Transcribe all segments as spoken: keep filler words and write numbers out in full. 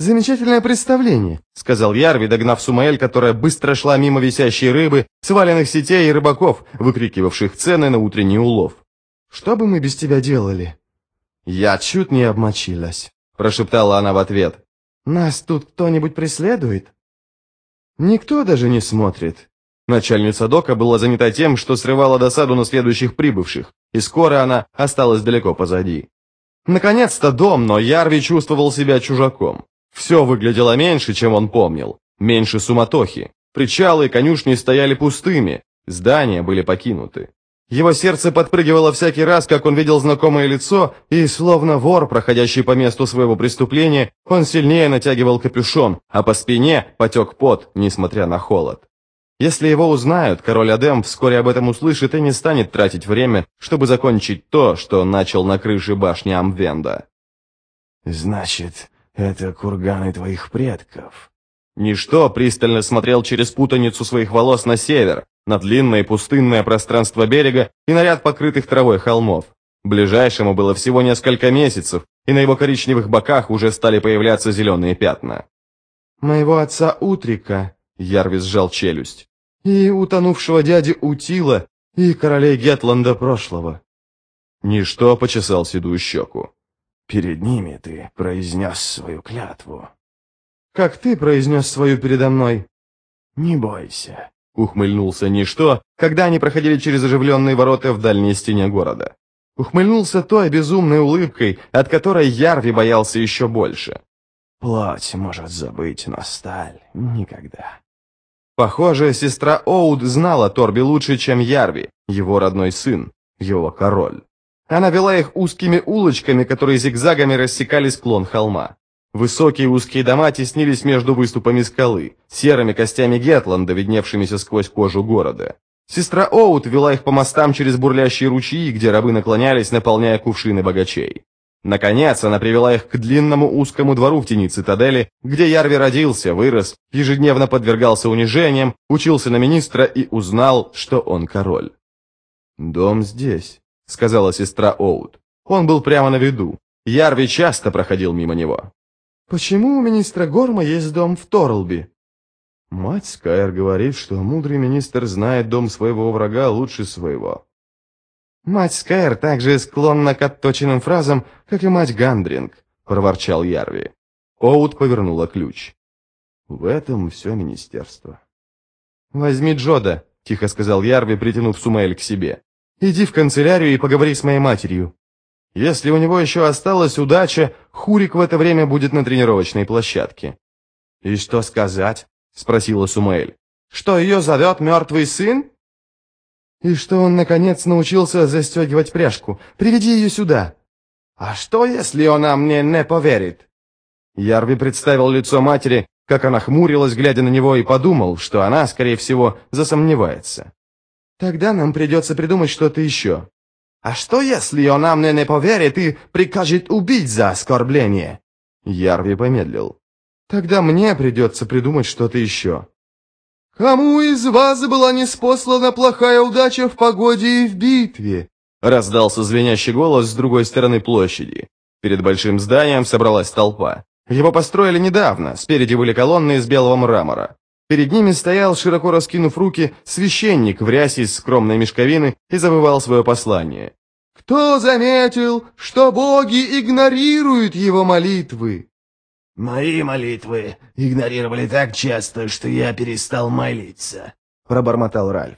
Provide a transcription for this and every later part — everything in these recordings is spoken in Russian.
«Замечательное представление», — сказал Ярви, догнав Сумаэль, которая быстро шла мимо висящей рыбы, сваленных сетей и рыбаков, выкрикивавших цены на утренний улов. «Что бы мы без тебя делали?» «Я чуть не обмочилась», — прошептала она в ответ. «Нас тут кто-нибудь преследует?» «Никто даже не смотрит». Начальница дока была занята тем, что срывала досаду на следующих прибывших, и скоро она осталась далеко позади. Наконец-то дом, но Ярви чувствовал себя чужаком. Все выглядело меньше, чем он помнил, меньше суматохи. Причалы и конюшни стояли пустыми, здания были покинуты. Его сердце подпрыгивало всякий раз, как он видел знакомое лицо, и, словно вор, проходящий по месту своего преступления, он сильнее натягивал капюшон, а по спине потек пот, несмотря на холод. Если его узнают, король Адем вскоре об этом услышит и не станет тратить время, чтобы закончить то, что он начал на крыше башни Амвенда. «Значит, это курганы твоих предков». Ничто пристально смотрел через путаницу своих волос на север, на длинное пустынное пространство берега и на ряд покрытых травой холмов. Ближайшему было всего несколько месяцев, и на его коричневых боках уже стали появляться зеленые пятна. «Моего отца Утрика», — Ярви сжал челюсть, «и утонувшего дяди Утила, и королей Гетланда прошлого». Ничто почесал седую щеку. «Перед ними ты произнес свою клятву». «Как ты произнес свою передо мной?» «Не бойся», — ухмыльнулся Ничто, когда они проходили через оживленные ворота в дальней стене города. Ухмыльнулся той безумной улыбкой, от которой Ярви боялся еще больше. «Плоть может забыть, но сталь никогда». Похоже, сестра Оуд знала Торби лучше, чем Ярви, его родной сын, его король. Она вела их узкими улочками, которые зигзагами рассекали склон холма. Высокие узкие дома теснились между выступами скалы, серыми костями Гетланда, видневшимися сквозь кожу города. Сестра Оут вела их по мостам через бурлящие ручьи, где рабы наклонялись, наполняя кувшины богачей. Наконец, она привела их к длинному узкому двору в тени цитадели, где Ярви родился, вырос, ежедневно подвергался унижениям, учился на министра и узнал, что он король. «Дом здесь», — сказала сестра Оут. Он был прямо на виду. Ярви часто проходил мимо него. «Почему у министра Горма есть дом в Торлби?» Мать Скайр говорит, что мудрый министр знает дом своего врага лучше своего. «Мать Скайр также склонна к отточенным фразам, как и мать Гандринг», — проворчал Ярви. Оут повернула ключ. «В этом все министерство». «Возьми Джода», — тихо сказал Ярви, притянув Сумаэль к себе. «Иди в канцелярию и поговори с моей матерью. Если у него еще осталась удача, Хурик в это время будет на тренировочной площадке». «И что сказать?» — спросила Сумаэль. «Что ее зовет мертвый сын?» «И что он, наконец, научился застегивать пряжку. Приведи ее сюда». «А что, если она мне не поверит?» Ярви представил лицо матери, как она хмурилась, глядя на него, и подумал, что она, скорее всего, засомневается. «Тогда нам придется придумать что-то еще». «А что, если она мне не поверит и прикажет убить за оскорбление?» Ярви помедлил. «Тогда мне придется придумать что-то еще». «Кому из вас была неспослана плохая удача в погоде и в битве?» Раздался звенящий голос с другой стороны площади. Перед большим зданием собралась толпа. Его построили недавно, спереди были колонны из белого мрамора. Перед ними стоял, широко раскинув руки, священник в рясе из скромной мешковины и завывал свое послание. «Кто заметил, что боги игнорируют его молитвы?» «Мои молитвы игнорировали так часто, что я перестал молиться», — пробормотал Ральф.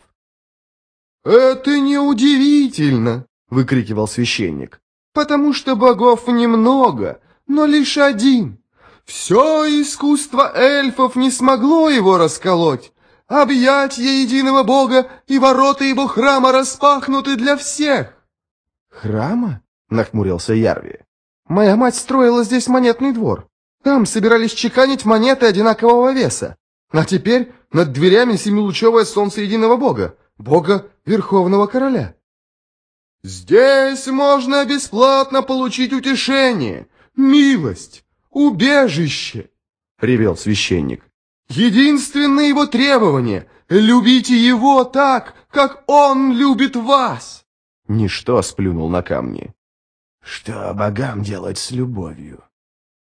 «Это неудивительно», — выкрикивал священник, «потому что богов немного, но лишь один. Все искусство эльфов не смогло его расколоть. Объятия единого бога и ворота его храма распахнуты для всех». «Храма?» — нахмурился Ярви. «Моя мать строила здесь монетный двор. Там собирались чеканить монеты одинакового веса. А теперь над дверями семилучевое солнце единого бога, бога Верховного Короля. Здесь можно бесплатно получить утешение, милость, убежище, — ревел священник. Единственное его требование — любите его так, как он любит вас. Ничто сплюнул на камни. «Что богам делать с любовью?»